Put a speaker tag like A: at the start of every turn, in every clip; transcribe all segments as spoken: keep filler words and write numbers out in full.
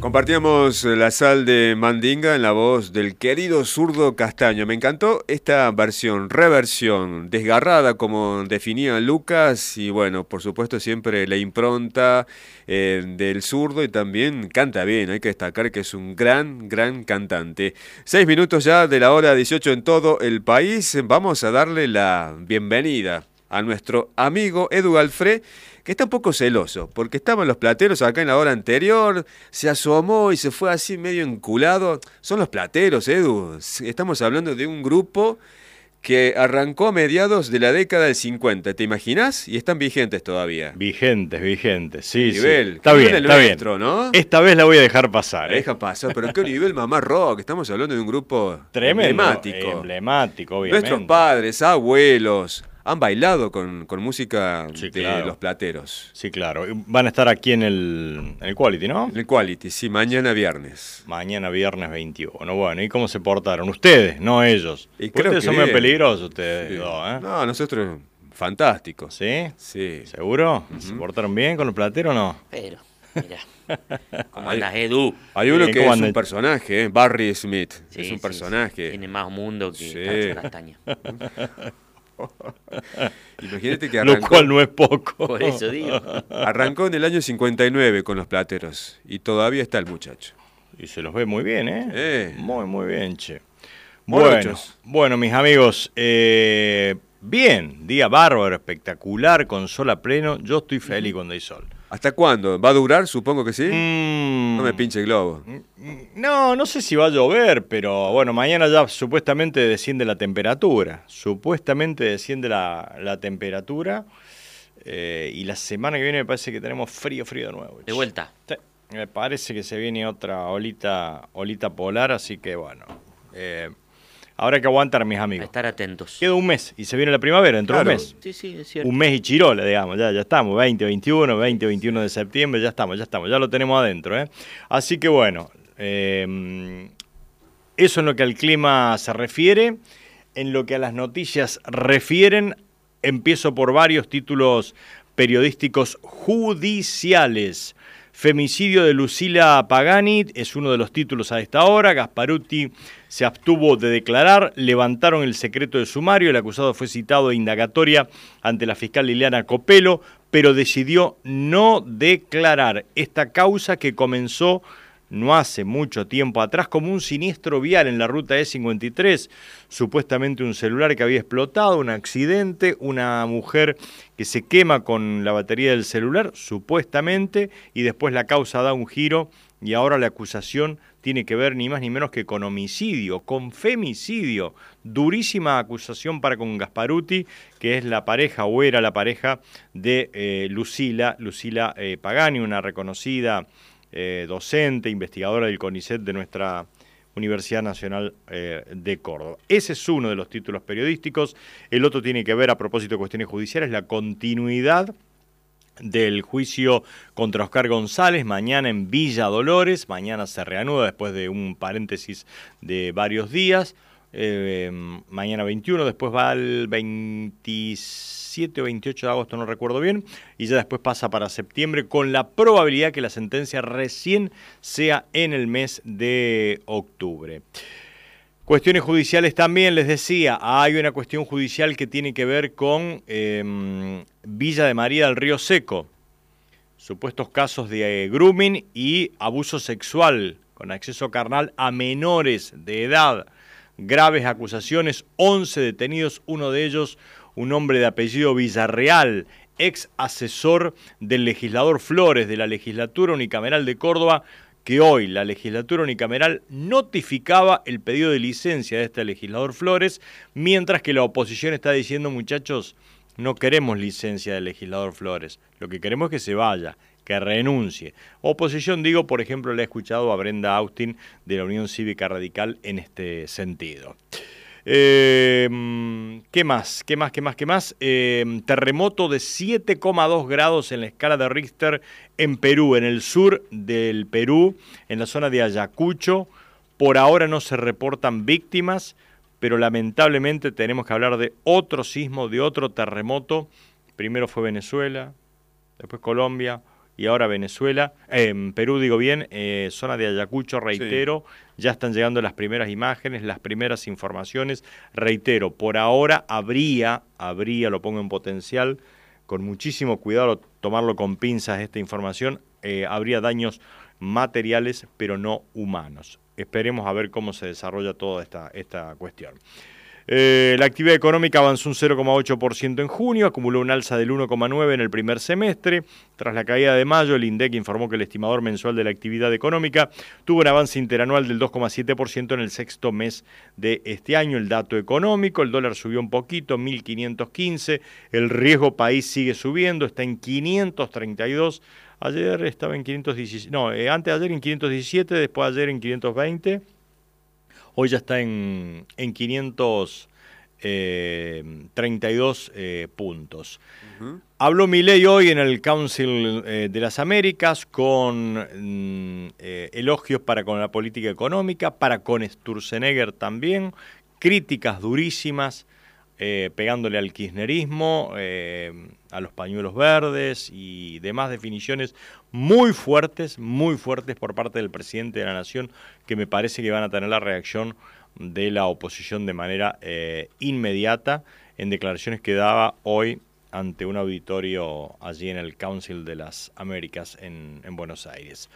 A: Compartíamos la sal de Mandinga en la voz del querido Zurdo Castaño. Me encantó esta versión, reversión, desgarrada como definía Lucas y bueno, por supuesto siempre la impronta eh, del Zurdo y también canta bien, hay que destacar que es un gran, gran cantante. Seis minutos ya de la hora dieciocho en todo el país, vamos a darle la bienvenida a nuestro amigo Edu Alfré, que está un poco celoso, porque estaban los plateros acá en la hora anterior, se asomó y se fue así medio enculado. Son los plateros, Edu. Estamos hablando de un grupo que arrancó a mediados de la década del cincuenta, ¿te imaginas? Y están vigentes todavía.
B: Vigentes, vigentes, sí,
A: nivel.
B: sí. Está bien,
A: el
B: está
A: nuestro,
B: bien.
A: ¿no?
B: Esta vez la voy a dejar pasar.
A: La
B: ¿eh?
A: deja pasar, pero qué nivel mamá rock. Estamos hablando de un grupo
B: Tremendo,
A: emblemático.
B: Emblemático, obviamente.
A: Nuestros padres, abuelos han bailado con, con música
B: sí,
A: de
B: claro.
A: los plateros.
B: Sí, claro. Van a estar aquí en el, en el Quality, ¿no?
A: En el Quality, sí, mañana viernes.
B: Mañana viernes veintiuno. Bueno, ¿y cómo se portaron? Ustedes, no ellos.
A: Y creo
B: ustedes
A: que
B: son muy
A: bien.
B: peligrosos, ustedes
A: Sí.
B: dos, ¿eh?
A: No, nosotros, fantásticos.
B: ¿Sí?
A: Sí.
B: ¿Seguro?
A: Uh-huh.
B: ¿Se portaron bien con los plateros o no?
C: Pero, mira, ¿cómo andas, Edu?
A: Hay uno
B: Bien,
A: que
B: ¿cómo
A: es
B: andan?
A: un personaje, ¿eh? Barry Smith.
C: Sí,
A: es un
C: sí,
A: personaje.
C: sí. Tiene más mundo que
A: Sí.
C: Cacho Castaña.
A: Imagínate que
B: Lo
A: arrancó,
B: cual no es poco.
C: Por eso digo.
A: arrancó en el año cincuenta y nueve con los plateros. Y todavía está el muchacho.
B: Y se los ve muy bien, ¿eh?
A: Eh.
B: Muy, muy bien, che.
A: Morochos.
B: Bueno, bueno, mis amigos, eh, bien, día bárbaro, espectacular, con sol a pleno. Yo estoy feliz cuando hay sol.
A: ¿Hasta cuándo? ¿Va a durar? Supongo que sí.
B: Mm,
A: No me pinche el globo.
B: No, no sé si va a llover, pero bueno, mañana ya supuestamente desciende la temperatura. Supuestamente desciende la, la temperatura. Eh, y la semana que viene me parece que tenemos frío, frío de nuevo.
C: De vuelta.
B: Sí, me parece que se viene otra olita, olita polar, así que bueno. Eh, habrá que aguantar, mis
C: A
B: amigos.
C: estar atentos.
B: Queda un mes y se viene la primavera, dentro de
A: Claro.
B: un mes.
C: Sí, sí, es cierto.
B: Un mes y chirola, digamos, ya, ya estamos, veinte, veintiuno, veinte, veintiuno de septiembre, ya estamos, ya estamos, ya lo tenemos adentro, ¿eh? Así que bueno, eh, eso en lo que al clima se refiere. En lo que a las noticias refieren, empiezo por varios títulos periodísticos judiciales. Femicidio de Lucila Pagani es uno de los títulos a esta hora. Gasparuti se abstuvo de declarar, levantaron el secreto de sumario, el acusado fue citado de indagatoria ante la fiscal Liliana Copelo, pero decidió no declarar esta causa que comenzó no hace mucho tiempo atrás como un siniestro vial en la ruta E cincuenta y tres, supuestamente un celular que había explotado, un accidente, una mujer que se quema con la batería del celular, supuestamente, y después la causa da un giro y ahora la acusación tiene que ver ni más ni menos que con homicidio, con femicidio. Durísima acusación para con Gasparuti, que es la pareja o era la pareja de eh, Lucila, Lucila eh, Pagani, una reconocida Eh, docente, investigadora del CONICET de nuestra Universidad Nacional eh, de Córdoba. Ese es uno de los títulos periodísticos. El otro tiene que ver, a propósito de cuestiones judiciales, la continuidad del juicio contra Oscar González, mañana en Villa Dolores. Mañana se reanuda después de un paréntesis de varios días. Eh, mañana veintiuno, después va al veintisiete o veintiocho de agosto, no recuerdo bien, y ya después pasa para septiembre, con la probabilidad que la sentencia recién sea en el mes de octubre. Cuestiones judiciales también, les decía, hay una cuestión judicial que tiene que ver con eh, Villa de María del Río Seco, supuestos casos de eh, grooming y abuso sexual con acceso carnal a menores de edad. Graves acusaciones, once detenidos, uno de ellos un hombre de apellido Villarreal, ex asesor del legislador Flores de la legislatura unicameral de Córdoba, que hoy la legislatura unicameral notificaba el pedido de licencia de este legislador Flores, mientras que la oposición está diciendo, muchachos, no queremos licencia del legislador Flores, lo que queremos es que se vaya, que renuncie. Oposición, digo, por ejemplo, le he escuchado a Brenda Austin de la Unión Cívica Radical en este sentido. Eh, ¿Qué más? ¿Qué más? ¿Qué más? ¿Qué más? Eh, terremoto de siete coma dos grados en la escala de Richter en Perú, en el sur del Perú, en la zona de Ayacucho. Por ahora no se reportan víctimas, pero lamentablemente tenemos que hablar de otro sismo, de otro terremoto. Primero fue Venezuela, después Colombia, y ahora Venezuela, eh, en Perú digo bien, eh, zona de Ayacucho, reitero, sí. Ya están llegando las primeras imágenes, las primeras informaciones, reitero, por ahora habría, habría, lo pongo en potencial, con muchísimo cuidado, tomarlo con pinzas esta información, eh, habría daños materiales pero no humanos. Esperemos a ver cómo se desarrolla toda esta, esta cuestión. Eh, la actividad económica avanzó un cero coma ocho por ciento en junio, acumuló un alza del uno coma nueve por ciento en el primer semestre. Tras la caída de mayo, el INDEC informó que el estimador mensual de la actividad económica tuvo un avance interanual del dos coma siete por ciento en el sexto mes de este año. El dato económico, el dólar subió un poquito, mil quinientos quince, el riesgo país sigue subiendo, está en quinientos treinta y dos. Ayer estaba en quinientos diecisiete, no, eh, antes de ayer en quinientos diecisiete, después de ayer en quinientos veinte. Hoy ya está en, en quinientos treinta y dos eh, puntos. Uh-huh. Habló Milei hoy en el Council eh, de las Américas con mm, eh, elogios para con la política económica, para con Sturzenegger también, críticas durísimas, eh, pegándole al kirchnerismo, eh, a los pañuelos verdes y demás definiciones muy fuertes, muy fuertes por parte del presidente de la Nación, que me parece que van a tener la reacción de la oposición de manera eh, inmediata en declaraciones que daba hoy ante un auditorio allí en el Council de las Américas en, en Buenos Aires.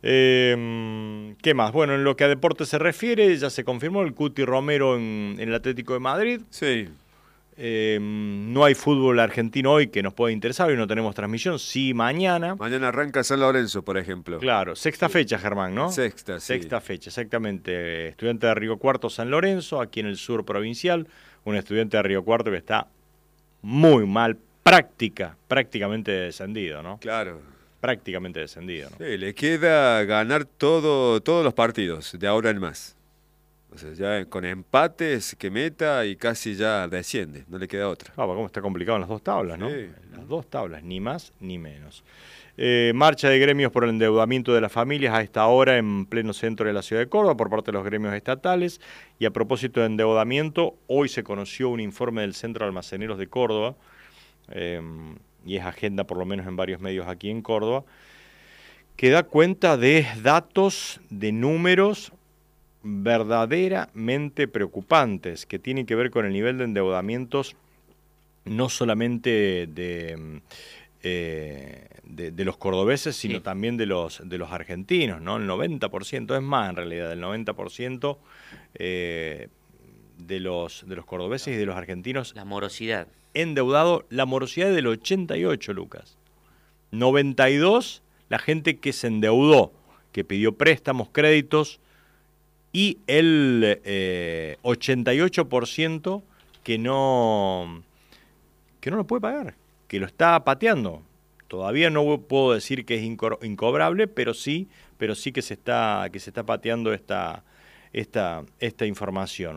B: Eh, ¿Qué más? Bueno, en lo que a deporte se refiere, ya se confirmó el Cuti Romero en, en el Atlético de Madrid.
A: Sí.
B: Eh, no hay fútbol argentino hoy que nos pueda interesar, hoy no tenemos transmisión, sí mañana.
A: Mañana arranca San Lorenzo, por ejemplo.
B: Claro, sexta fecha, Germán, ¿no?
A: Sexta, sí.
B: Sexta fecha, exactamente. Estudiante de Río Cuarto, San Lorenzo, aquí en el sur provincial. Un estudiante de Río Cuarto que está muy mal, práctica, prácticamente descendido, ¿no?
A: Claro.
B: Prácticamente descendido, ¿no?
A: Sí, le queda ganar todo, todos los partidos, de ahora en más. O sea, ya con empates que meta y casi ya desciende, no le queda otra.
B: Ah, cómo está complicado en las dos tablas, ¿no?
A: Sí.
B: Las dos tablas, ni más ni menos. Eh, marcha de gremios por el endeudamiento de las familias a esta hora en pleno centro de la ciudad de Córdoba por parte de los gremios estatales. Y a propósito de endeudamiento, hoy se conoció un informe del Centro de Almaceneros de Córdoba, eh, y es agenda por lo menos en varios medios aquí en Córdoba, que da cuenta de datos, de números verdaderamente preocupantes que tienen que ver con el nivel de endeudamientos no solamente de, eh, de, de los cordobeses, sino sí. también de los, de los argentinos, ¿no? El noventa por ciento, es más en realidad, el noventa por ciento eh, de, los, de los cordobeses y de los argentinos.
C: La morosidad.
B: Endeudado, la morosidad es del ochenta y ocho, Lucas. noventa y dos, la gente que se endeudó, que pidió préstamos, créditos, y el eh, ochenta y ocho por ciento que no, que no lo puede pagar, que lo está pateando. Todavía no puedo decir que es inco incobrable, pero sí, pero sí que se está, que se está pateando esta, esta, esta información.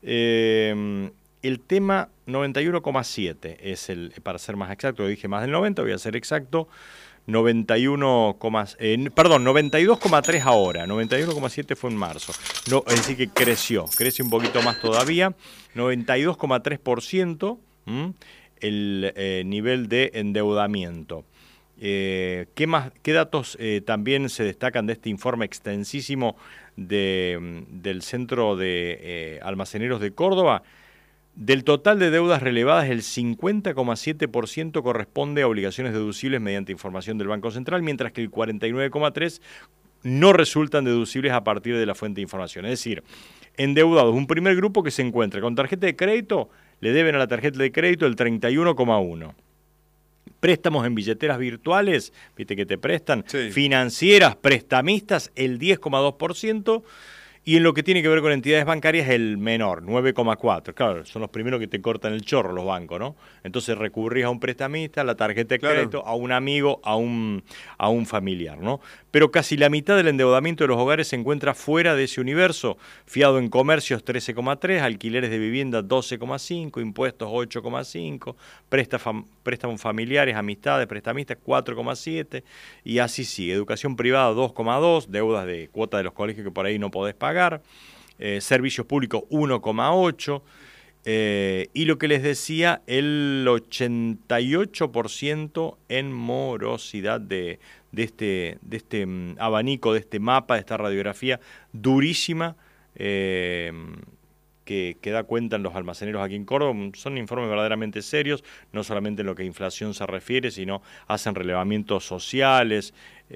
B: Eh, el tema noventa y uno coma siete es el, para ser más exacto, dije más del noventa, voy a ser exacto. noventa y uno, eh, perdón, noventa y dos coma tres ahora, noventa y uno coma siete fue en marzo. No, es decir, que creció, crece un poquito más todavía, noventa y dos coma tres por ciento ¿m? el eh, nivel de endeudamiento. Eh, ¿qué, más, ¿Qué datos eh, también se destacan de este informe extensísimo de, del Centro de eh, Almaceneros de Córdoba? Del total de deudas relevadas, el cincuenta coma siete por ciento corresponde a obligaciones deducibles mediante información del Banco Central, mientras que el cuarenta y nueve coma tres por ciento no resultan deducibles a partir de la fuente de información. Es decir, endeudados, un primer grupo que se encuentra con tarjeta de crédito, le deben a la tarjeta de crédito el treinta y uno coma uno por ciento. Préstamos en billeteras virtuales, viste que te prestan, sí. Financieras, prestamistas, el diez coma dos por ciento. Y en lo que tiene que ver con entidades bancarias, el menor, nueve coma cuatro. Claro, son los primeros que te cortan el chorro los bancos, ¿no? Entonces recurrís a un prestamista, a la tarjeta de crédito, claro. a un amigo, a un, a un familiar, ¿no? Pero casi la mitad del endeudamiento de los hogares se encuentra fuera de ese universo. Fiado en comercios, trece coma tres, alquileres de vivienda, doce coma cinco, impuestos, ocho coma cinco, préstamos familiares, amistades, prestamistas, cuatro coma siete, y así sigue. Educación privada, dos coma dos, deudas de cuota de los colegios que por ahí no podés pagar. Eh, servicios públicos uno coma ocho, Eh, y lo que les decía, el ochenta y ocho por ciento en morosidad de, de este, de este um, abanico, de este mapa, de esta radiografía durísima eh, que, que da cuenta en los almaceneros aquí en Córdoba. Son informes verdaderamente serios, no solamente en lo que a inflación se refiere, sino hacen relevamientos sociales,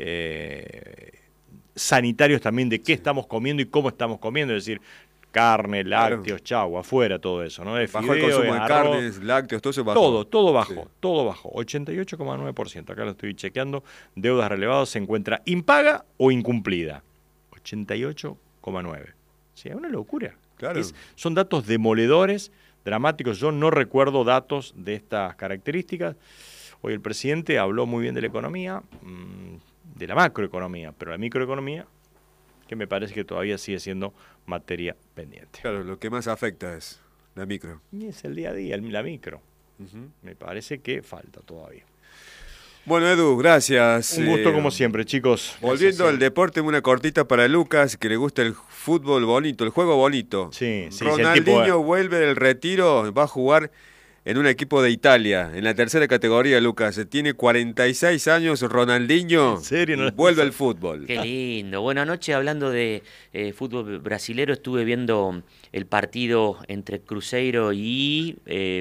B: eh, sanitarios también, de qué estamos comiendo y cómo estamos comiendo, es decir, carne, lácteos,
A: Claro.
B: chau, afuera todo eso, ¿no? De
A: Bajó el
B: fideo,
A: consumo
B: de
A: de
B: arroz,
A: carnes, lácteos, todo eso bajó.
B: todo, todo bajó,
A: Sí.
B: todo bajó, ochenta y ocho coma nueve por ciento, acá lo estoy chequeando, deudas relevadas se encuentra impaga o incumplida, ochenta y ocho coma nueve por ciento. Sí, es una locura.
A: Claro.
B: Es- son datos demoledores, dramáticos, yo no recuerdo datos de estas características. Hoy el presidente habló muy bien de la economía, mmm, de la macroeconomía, pero la microeconomía, que me parece que todavía sigue siendo materia pendiente.
A: Claro, lo que más afecta es la micro.
B: Y es el día a día, el- la micro.
A: Ujú.
B: Me parece que falta todavía.
A: Bueno, Edu, gracias.
B: Un gusto
A: Eh,
B: como siempre, chicos.
A: Volviendo al deporte, una cortita para Lucas, que le gusta el fútbol bonito, el juego bonito.
B: Sí, sí, sí,
A: Ronaldinho
B: el tipo-
A: vuelve del retiro, va a jugar en un equipo de Italia, en la tercera categoría, Lucas. Tiene cuarenta y seis años, Ronaldinho.
B: ¿En serio? No
A: y
B: lo
A: vuelve
B: sabía.
A: al fútbol.
C: Qué lindo. Bueno, anoche hablando de eh, fútbol brasilero, estuve viendo el partido entre Cruzeiro y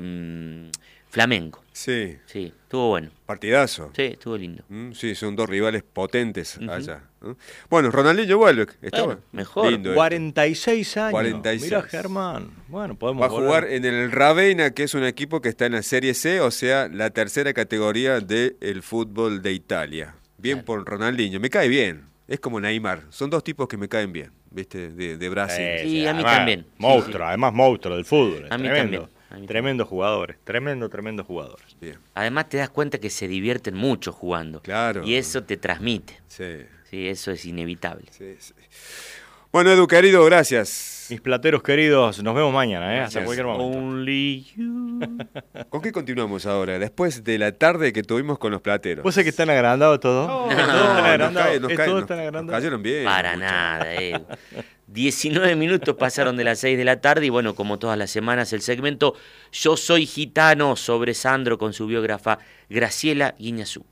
C: eh, Flamengo.
A: Sí,
C: Sí, estuvo bueno.
A: partidazo.
C: Sí, estuvo lindo.
A: Mm, Sí, son dos rivales potentes
C: Ujú.
A: allá. ¿no? Bueno, Ronaldinho vuelve. Está
C: Bueno, mejor.
A: lindo esto.
B: cuarenta y seis años.
A: cuarenta y seis.
B: Mira, Germán. Bueno, podemos
A: Va a
B: volver.
A: jugar en el Ravenna, que es un equipo que está en la Serie C, o sea, la tercera categoría del fútbol de Italia. Bien
C: Claro.
A: por Ronaldinho. Me cae bien. Es como Neymar. Son dos tipos que me caen bien, ¿viste? De, de Brasil.
B: Eh,
C: Sí, a mí
B: además,
C: también.
B: Monstruo,
C: Sí, sí.
B: además monstruo del fútbol.
C: A mí
B: tremendo.
C: también, a mí
B: Tremendos jugadores. Tremendo, tremendo jugadores.
A: Bien.
C: Además te das cuenta que se divierten mucho jugando.
A: Claro.
C: Y eso te transmite.
A: Sí,
C: Sí, eso es inevitable.
A: sí, sí. Bueno, Edu, querido, gracias.
B: Mis plateros queridos, nos vemos mañana, ¿eh? Hasta
A: Gracias.
B: cualquier momento.
C: Only you.
A: ¿Con qué continuamos ahora? Después de la tarde que tuvimos con los plateros.
B: ¿Vos sabés que están agrandados todos?
A: No,
B: ¿Es todo
A: no,
B: tan
A: nos
B: agrandado?
A: cae- nos
B: ¿Es
A: cae-
B: todo
A: nos-
B: tan
A: nos
B: agrandado?
A: cayeron bien.
C: Para
A: muchachos.
C: nada, Edu. diecinueve minutos pasaron de las seis de la tarde y bueno, como todas las semanas, el segmento Yo Soy Gitano sobre Sandro con su biógrafa Graciela Guiñazú.